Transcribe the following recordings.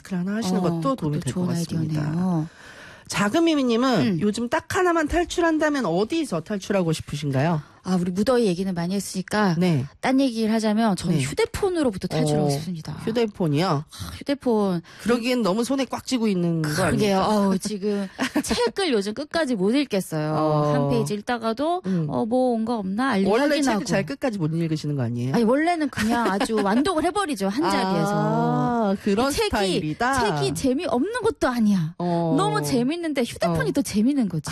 마스크를 하나 하시는 것도 도움이 될 것 같습니다. 아이디어네요. 자금미미님은 요즘 딱 하나만 탈출한다면 어디서 탈출하고 싶으신가요? 우리 무더위 얘기는 많이 했으니까 네. 딴 얘기를 하자면 저는 네. 휴대폰으로부터 탈출하고 싶습니다. 휴대폰이요? 휴대폰. 그러기엔 너무 손에 꽉 쥐고 있는 거 아니에요? 그러게요. 지금 책을 요즘 끝까지 못 읽겠어요. 한 페이지 읽다가도 뭐 온 거 없나 알림 원래 확인하고. 책을 잘 끝까지 못 읽으시는 거 아니에요? 아니 원래는 그냥 아주 완독을 해버리죠. 한 자리에서. 그런 스타일이다. 책이 재미없는 것도 아니야. 너무 재밌는데 휴대폰이 더 재밌는 거지.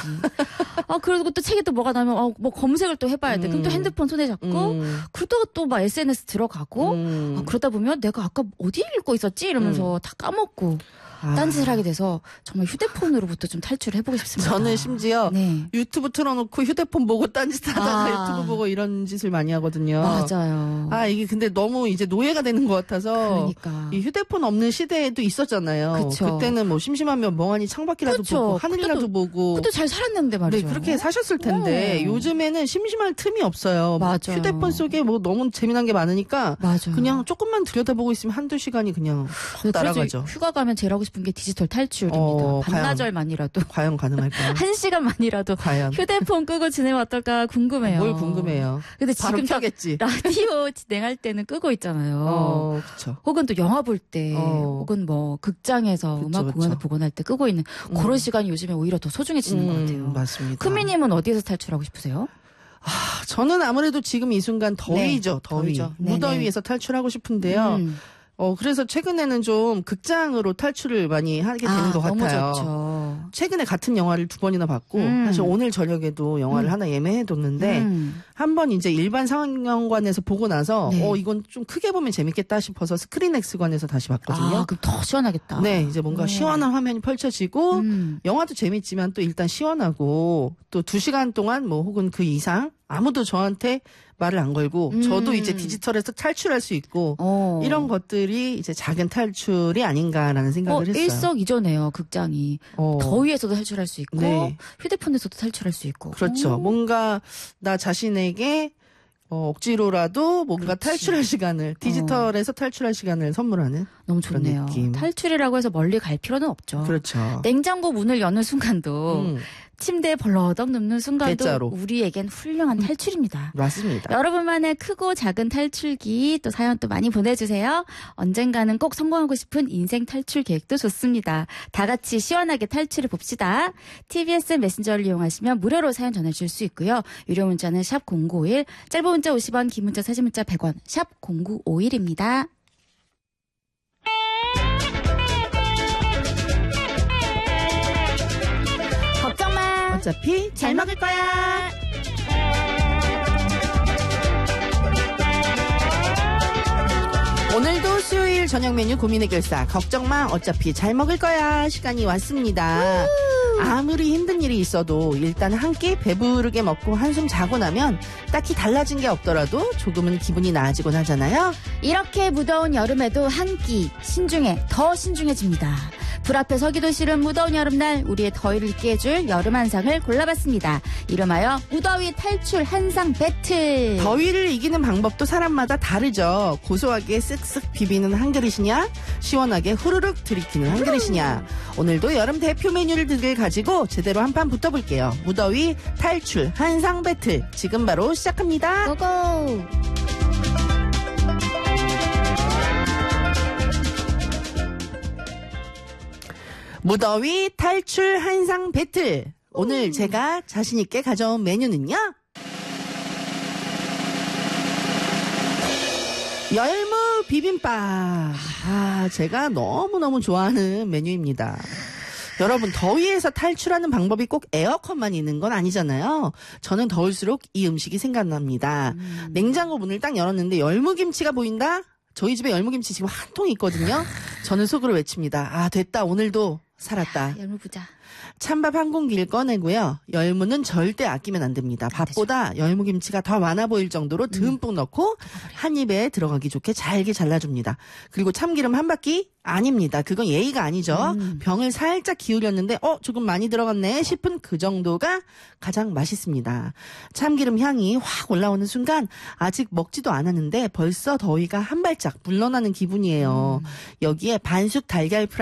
그리고 또 책에 또 뭐가 나면 뭐 검색을 또 해봐야 돼. 그럼 또 핸드폰 손에 잡고 그러다가 또 막 SNS 들어가고 그러다 보면 내가 아까 어디 읽고 있었지? 이러면서 다 까먹고 딴짓을 하게 돼서 정말 휴대폰으로부터 좀 탈출을 해보고 싶습니다. 저는 심지어 네. 유튜브 틀어놓고 휴대폰 보고 딴짓 하다가 유튜브 보고 이런 짓을 많이 하거든요. 맞아요. 이게 근데 너무 이제 노예가 되는 것 같아서 그러니까. 이 휴대폰 없는 시대에도 있었잖아요. 그쵸. 그때는 뭐 심심하면 멍하니 창밖이라도 그쵸. 보고 하늘이라도 보고 그것도 잘 살았는데 말이죠. 네, 그렇게 사셨을 텐데 요즘에는 심심할 틈이 없어요. 맞아. 휴대폰 속에 뭐 너무 재미난 게 많으니까 맞아. 그냥 조금만 들여다보고 있으면 한두 시간이 그냥 훅 따라가죠. 휴가 가면 제일 하고 싶은 게 디지털 탈출입니다. 반나절만이라도. 과연 가능할까요? 1시간만이라도 과연. 휴대폰 끄고 지내면 어떨까 궁금해요. 뭘 궁금해요. 근데 바로 지금 켜겠지. 라디오 진행할 때는 끄고 있잖아요. 그렇죠. 혹은 또 영화 볼 때, 혹은 뭐 극장에서 그쵸, 음악 공연을 보거나 할 때 끄고 있는 그런 시간이 요즘에 오히려 더 소중해지는 것 같아요. 맞습니다. 크미님은 어디에서 탈출하고 싶으세요? 저는 아무래도 지금 이 순간 더위죠. 더위. 더위죠. 무더위에서 탈출하고 싶은데요. 그래서 최근에는 좀 극장으로 탈출을 많이 하게 되는 것 너무 같아요. 좋죠. 최근에 같은 영화를 2번이나 봤고, 사실 오늘 저녁에도 영화를 하나 예매해뒀는데, 한번 이제 일반 상영관에서 보고 나서, 이건 좀 크게 보면 재밌겠다 싶어서 스크린X관에서 다시 봤거든요. 그럼 더 시원하겠다. 네, 이제 뭔가 시원한 화면이 펼쳐지고, 영화도 재밌지만 또 일단 시원하고, 또 2시간 동안 뭐 혹은 그 이상, 아무도 저한테 말을 안 걸고 저도 이제 디지털에서 탈출할 수 있고 이런 것들이 이제 작은 탈출이 아닌가라는 생각을 했어요. 일석이조네요. 극장이 더위에서도 탈출할 수 있고 휴대폰에서도 탈출할 수 있고. 그렇죠. 뭔가 나 자신에게 억지로라도 뭔가 탈출할 시간을 디지털에서 탈출할 시간을 선물하는 너무 좋네요. 느낌. 탈출이라고 해서 멀리 갈 필요는 없죠. 그렇죠. 냉장고 문을 여는 순간도 침대에 벌러덩 눕는 순간도 대자로. 우리에겐 훌륭한 탈출입니다. 맞습니다. 여러분만의 크고 작은 탈출기 또 사연 또 많이 보내주세요. 언젠가는 꼭 성공하고 싶은 인생 탈출 계획도 좋습니다. 다 같이 시원하게 탈출해 봅시다. TBS 메신저를 이용하시면 무료로 사연 전해주실 수 있고요. 유료 문자는 샵 0951, 짧은 문자 50원, 긴 문자 사진 문자 100원, 샵 0951입니다. 걱정 마. 어차피 잘 먹을 거야. 오늘도 수요일 저녁 메뉴 고민 해결사 걱정 마 어차피 잘 먹을 거야 시간이 왔습니다. 아무리 힘든 일이 있어도 일단 한 끼 배부르게 먹고 한숨 자고 나면 딱히 달라진 게 없더라도 조금은 기분이 나아지곤 하잖아요. 이렇게 무더운 여름에도 한 끼 신중해 더 신중해집니다. 불 앞에 서기도 싫은 무더운 여름날 우리의 더위를 잊게 해줄 여름 한상을 골라봤습니다. 이름하여 무더위 탈출 한상 배틀. 더위를 이기는 방법도 사람마다 다르죠. 고소하게 쓱쓱 비비는 한 그릇이냐 시원하게 후루룩 들이키는 한 그릇이냐. 오늘도 여름 대표 메뉴를 가지고 제대로 한판 붙어볼게요. 무더위 탈출 한상 배틀 지금 바로 시작합니다. 고고. 무더위 탈출 한상 배틀. 오늘 제가 자신있게 가져온 메뉴는요. 열무 비빔밥. 제가 너무너무 좋아하는 메뉴입니다. 여러분 더위에서 탈출하는 방법이 꼭 에어컨만 있는 건 아니잖아요. 저는 더울수록 이 음식이 생각납니다. 냉장고 문을 딱 열었는데 열무김치가 보인다? 저희 집에 열무김치 지금 한 통 있거든요. 저는 속으로 외칩니다. 됐다 오늘도 살았다. 열무 부자. 찬밥 한 공기를 꺼내고요. 열무는 절대 아끼면 안 됩니다. 밥보다 열무김치가 더 많아 보일 정도로 듬뿍 넣고 한 입에 들어가기 좋게 잘게 잘라줍니다. 그리고 참기름 한 바퀴? 아닙니다. 그건 예의가 아니죠. 병을 살짝 기울였는데 조금 많이 들어갔네 싶은 그 정도가 가장 맛있습니다. 참기름 향이 확 올라오는 순간 아직 먹지도 않았는데 벌써 더위가 한 발짝 물러나는 기분이에요. 여기에 반숙 달걀 프라이